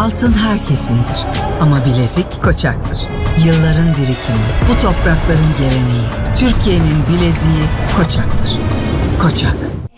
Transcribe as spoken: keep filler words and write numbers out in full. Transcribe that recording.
Altın herkesindir ama bilezik Koçak'tır. Yılların birikimi, bu toprakların geleneği. Türkiye'nin bileziği Koçak'tır. Koçak.